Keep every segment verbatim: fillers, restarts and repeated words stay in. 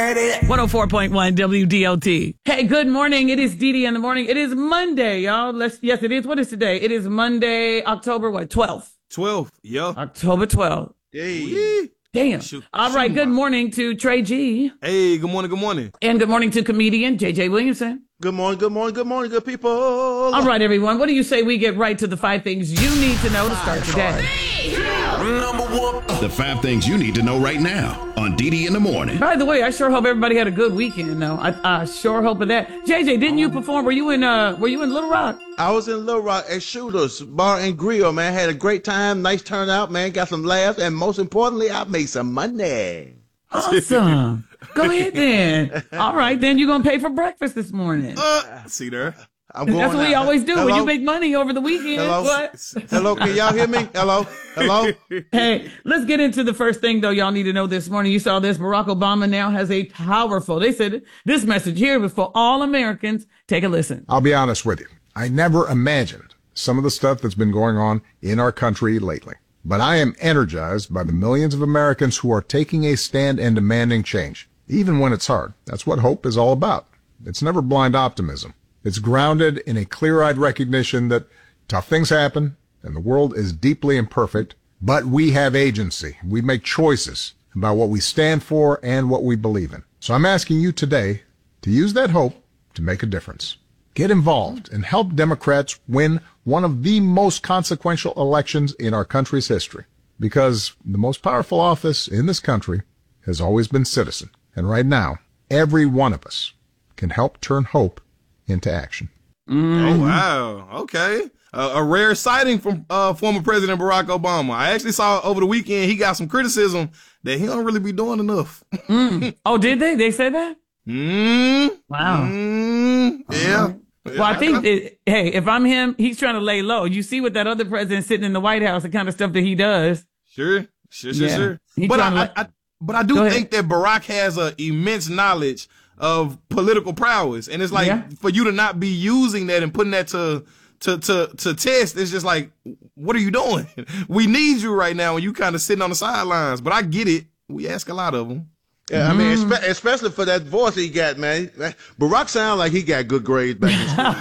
one oh four point one W D L T. Hey, good morning. It is Dee Dee in the morning. It is Monday, y'all. Let's, yes, it is. What is today? It is Monday, October, what, twelfth? twelfth, yeah. October twelfth. Hey. Damn. Shoot, All right, shoot good my- morning to Trey G. Hey, good morning, good morning. And good morning to comedian J J Williamson. Good morning, good morning, good morning, good people. All right, everyone. What do you say we get right to the five things you need to know to start today? Number one. The five things you need to know right now on Dee Dee in the morning. By the way, I sure hope everybody had a good weekend, though. I, I sure hope of that. J J, didn't you perform? Were you in uh were you in Little Rock? I was in Little Rock at Shooters Bar and Grill, man. Had a great time, nice turnout, man. Got some laughs, and most importantly, I made some money. Awesome. Go ahead then. All right, then you're gonna pay for breakfast this morning. Uh, see there. I'm going That's what we out. always do Hello? when you make money over the weekend. Hello? What? Hello, can y'all hear me? Hello? Hello? Hey, let's get into the first thing, though, y'all need to know this morning. You saw this. Barack Obama now has a powerful, they said this message here was for all Americans. Take a listen. I'll be honest with you. I never imagined some of the stuff that's been going on in our country lately. But I am energized by the millions of Americans who are taking a stand and demanding change, even when it's hard. That's what hope is all about. It's never blind optimism. It's grounded in a clear-eyed recognition that tough things happen and the world is deeply imperfect, but we have agency. We make choices about what we stand for and what we believe in. So I'm asking you today to use that hope to make a difference. Get involved and help Democrats win one of the most consequential elections in our country's history, because the most powerful office in this country has always been citizen. And right now, every one of us can help turn hope into action. Oh, wow. Okay. Uh, a rare sighting from uh, former President Barack Obama. I actually saw over the weekend he got some criticism that he don't really be doing enough. Mm. Oh, did they? They said that? Mm, Wow. mm, yeah. Uh-huh. Well, I think, it, hey, if I'm him, he's trying to lay low. You see what that other president sitting in the White House, the kind of stuff that he does. Sure, sure, sure, Yeah. sure. He But I, trying to I, let- I, but I do Go ahead. think that Barack has a immense knowledge of political prowess, and it's like Yeah. for you to not be using that and putting that to to to to test. It's just like, what are you doing? We need you right now, and you kind of sitting on the sidelines. But I get it. We ask a lot of them. Yeah, I mean, espe- especially for that voice he got, man. Barack sounds like he got good grades back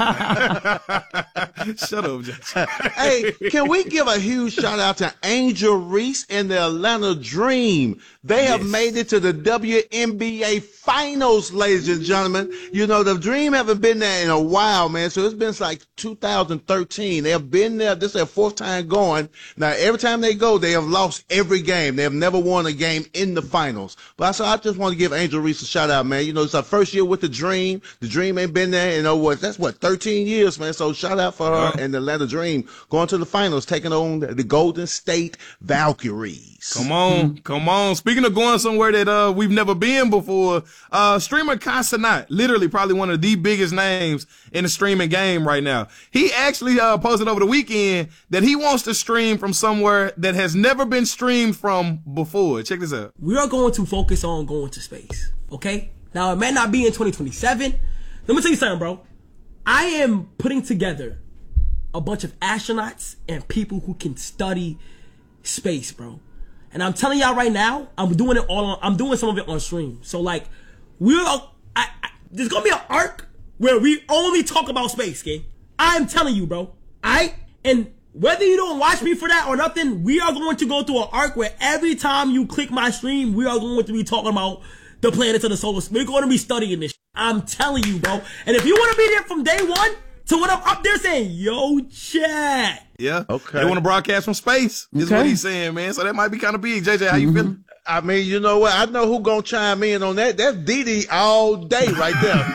in school. Shut up, Judge. Hey, can we give a huge shout out to Angel Reese and the Atlanta Dream? They have Yes. made it to the W N B A Finals, ladies and gentlemen. You know, the Dream haven't been there in a while, man. So it's been since like two thousand thirteen. They have been there. This is their fourth time going. Now, every time they go, they have lost every game. They have never won a game in the finals. But I, so I just want to give Angel Reese a shout out, man. You know, it's our first year with the Dream. The Dream ain't been there in, oh, what, that's what, thirteen years, man. So shout out for her and the Atlanta Dream going to the finals, taking on the Golden State Valkyries. Come on, come on. Speaking of going somewhere that uh we've never been before, uh streamer Kai Cenat, literally probably one of the biggest names in the streaming game right now. He actually uh posted over the weekend that he wants to stream from somewhere that has never been streamed from before. Check this out. We are going to focus on going to space, okay? Now, it may not be in twenty twenty-seven. Let me tell you something, bro. I am putting together a bunch of astronauts and people who can study space, bro. And I'm telling y'all right now, I'm doing it all on, I'm doing some of it on stream. So, like, we're, I, I, there's gonna be an arc where we only talk about space, okay? I'm telling you, bro. Alright? And whether you don't watch me for that or nothing, we are going to go through an arc where every time you click my stream, we are going to be talking about the planets of the solar system. We're going to be studying this. I'm telling you, bro. And if you want to be there from day one to when I'm up there saying, yo, chat. Yeah. Okay. They want to broadcast from space, is Okay. what he's saying, man. So that might be kind of big. J J, how you feeling? I mean, you know what? I know who gonna chime in on that. That's Dee Dee all day right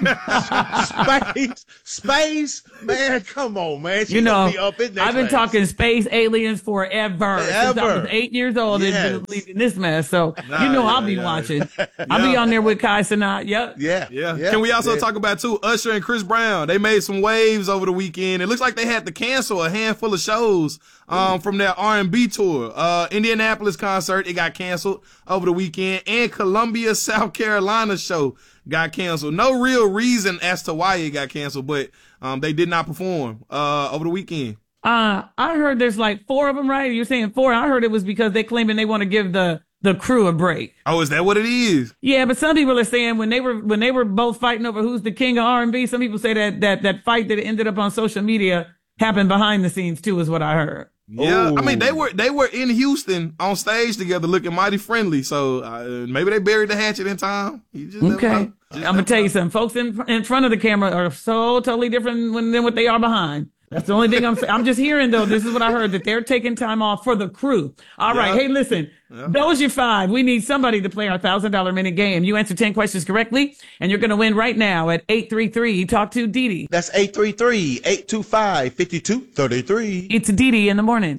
there. Space, space, man, come on, man. She You know, gonna be up in that I've been class. talking space aliens forever. Since I Forever. was eight years old and Yes. been leading this mess. So, Nah, you know, I'll yeah, be yeah. watching. I'll be on there with Kai Cenat. Yep. Yeah, Yeah. Can we also yeah. talk about, too, Usher and Chris Brown? They made some waves over the weekend. It looks like they had to cancel a handful of shows um, from their R and B tour. Uh, Indianapolis concert, it got canceled over the weekend. And Columbia, South Carolina show got canceled. No real reason as to why it got canceled, but um, they did not perform uh, over the weekend. Uh, I heard there's like four of them, right? You're saying four. I heard it was because they claiming they want to give the the crew a break. Oh, is that what it is? Yeah, but some people are saying when they were when they were both fighting over who's the king of R and B, some people say that that that fight that ended up on social media happened behind the scenes too, is what I heard. Yeah, Ooh. I mean they were they were in Houston on stage together, looking mighty friendly. So uh, maybe they buried the hatchet in time. You just never Okay, know. I'm Just gonna never tell you know. something. Folks in in front of the camera are so totally different when, than what they are behind. That's the only thing I'm saying. I'm just hearing though. This is what I heard, that they're taking time off for the crew. All right. Yeah. Hey, listen. Yeah. Those your five. We need somebody to play our thousand dollar minute game. You answer ten questions correctly, and you're gonna win right now at eight three three. Talk to Dee Dee. That's eight three three, eight two five, five two three three. It's Dee Dee in the morning.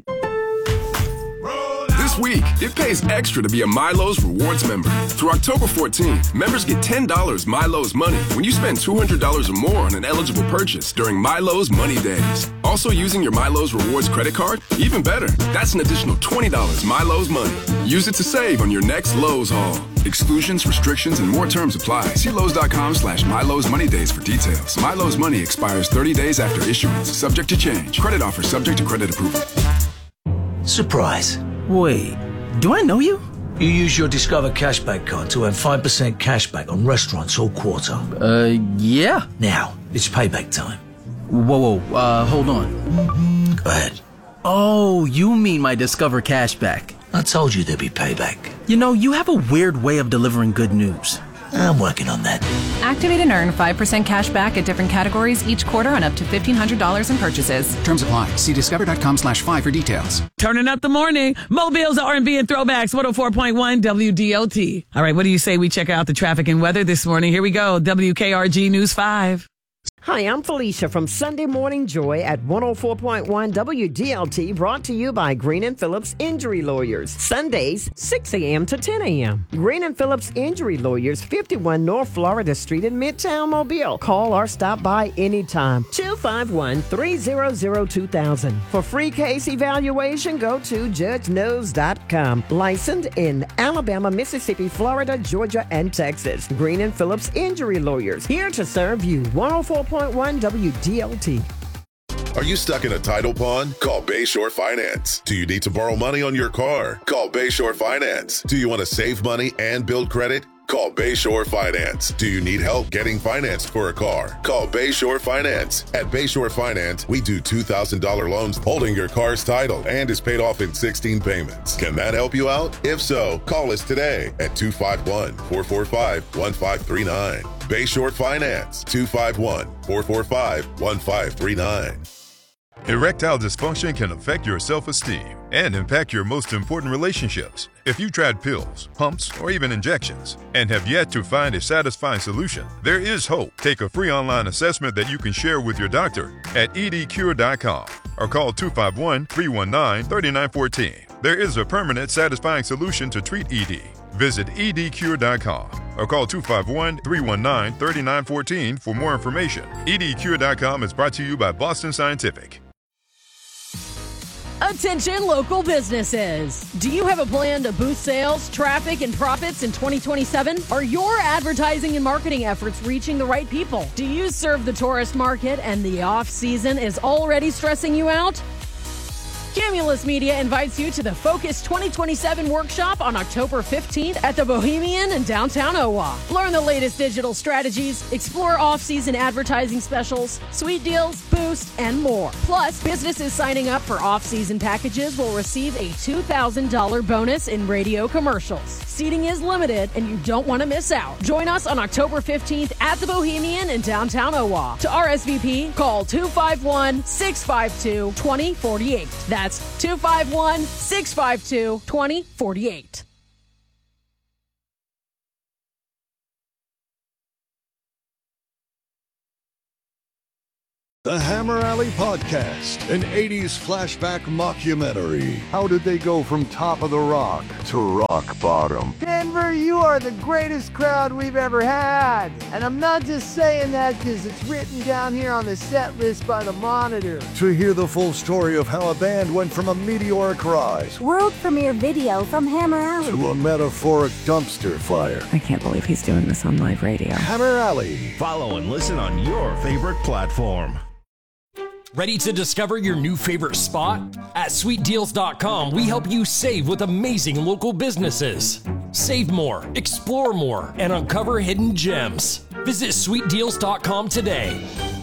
This week, it pays extra to be a Milo's Rewards member. Through October fourteenth, members get ten dollars Milo's Money when you spend two hundred dollars or more on an eligible purchase during Milo's Money Days. Also using your Milo's Rewards credit card? Even better, that's an additional twenty dollars Milo's Money. Use it to save on your next Lowe's haul. Exclusions, restrictions, and more terms apply. See Lowe's.com slash Milo's Money Days for details. Milo's Money expires thirty days after issuance, subject to change. Credit offer subject to credit approval. Surprise. Wait, do I know you? You use your Discover Cashback card to earn five percent cashback on restaurants all quarter. Uh, yeah. Now, it's payback time. Whoa, whoa, uh, hold on. Go ahead. Oh, you mean my Discover Cashback. I told you there'd be payback. You know, you have a weird way of delivering good news. I'm working on that. Activate and earn five percent cash back at different categories each quarter on up to fifteen hundred dollars in purchases. Terms apply. See discover.com slash five for details. Turning up the morning. Mobile's R and B and throwbacks. one oh four point one W D L T. All right, what do you say we check out the traffic and weather this morning? Here we go. W K R G News five. Hi, I'm Felicia from Sunday Morning Joy at one oh four point one W D L T, brought to you by Green and Phillips Injury Lawyers. Sundays, six a.m. to ten a.m. Green and Phillips Injury Lawyers, fifty-one North Florida Street in Midtown Mobile. Call or stop by anytime. two five one, three hundred, two thousand. For free case evaluation, go to judge knows dot com. Licensed in Alabama, Mississippi, Florida, Georgia, and Texas. Green and Phillips Injury Lawyers, here to serve you. one oh four point one W D L T. Are you stuck in a title pond? Call Bayshore Finance. Do you need to borrow money on your car? Call Bayshore Finance. Do you want to save money and build credit? Call Bayshore Finance. Do you need help getting financed for a car? Call Bayshore Finance. At Bayshore Finance, we do two thousand dollars loans holding your car's title and is paid off in sixteen payments. Can that help you out? If so, call us today at two five one, four four five, one five three nine. Bayshore Finance, two five one, four four five, one five three nine. Erectile dysfunction can affect your self-esteem and impact your most important relationships. If you tried pills, pumps, or even injections and have yet to find a satisfying solution, there is hope. Take a free online assessment that you can share with your doctor at E D cure dot com or call two five one, three one nine, three nine one four. There is a permanent, satisfying solution to treat E D. Visit E D cure dot com or call two five one, three one nine, three nine one four for more information. E D cure dot com is brought to you by Boston Scientific. Attention local businesses. Do you have a plan to boost sales, traffic, and profits in twenty twenty-seven? Are your advertising and marketing efforts reaching the right people? Do you serve the tourist market and the off-season is already stressing you out? Cumulus Media invites you to the Focus twenty twenty-seven workshop on October fifteenth at the Bohemian in downtown Owa. Learn the latest digital strategies, explore off-season advertising specials, sweet deals, boosts, and more. Plus, businesses signing up for off-season packages will receive a two thousand dollars bonus in radio commercials. Seating is limited, and you don't want to miss out. Join us on October fifteenth at the Bohemian in downtown Owa. To R S V P, call two five one, six five two, two zero four eight. That's two five one, six five two, two zero four eight. The Hammer Alley Podcast, an eighties flashback mockumentary. How did they go from top of the rock to rock bottom? Denver, you are the greatest crowd we've ever had. And I'm not just saying that because it's written down here on the set list by the Monitor. To hear the full story of how a band went from a meteoric rise world premiere video from Hammer Alley to a metaphoric dumpster fire. I can't believe he's doing this on live radio. Hammer Alley. Follow and listen on your favorite platform. Ready to discover your new favorite spot? At sweet deals dot com, we help you save with amazing local businesses. Save more, explore more, and uncover hidden gems. Visit sweet deals dot com today.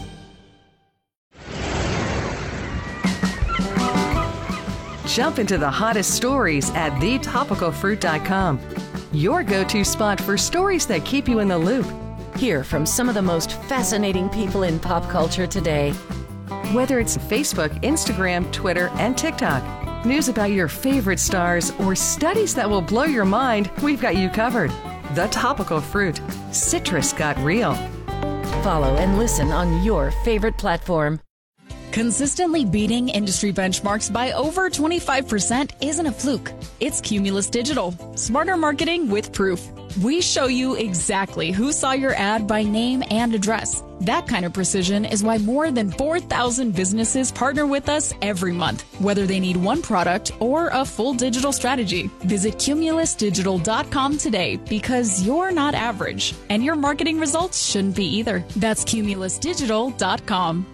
Jump into the hottest stories at the topical fruit dot com. Your go-to spot for stories that keep you in the loop. Hear from some of the most fascinating people in pop culture today. Whether it's Facebook, Instagram, Twitter, and TikTok, news about your favorite stars, or studies that will blow your mind, we've got you covered. The Topical Fruit. Citrus got real. Follow and listen on your favorite platform. Consistently beating industry benchmarks by over twenty-five percent isn't a fluke. It's Cumulus Digital. Smarter marketing with proof. We show you exactly who saw your ad by name and address. That kind of precision is why more than four thousand businesses partner with us every month, whether they need one product or a full digital strategy. Visit cumulus digital dot com today because you're not average, and your marketing results shouldn't be either. That's cumulus digital dot com.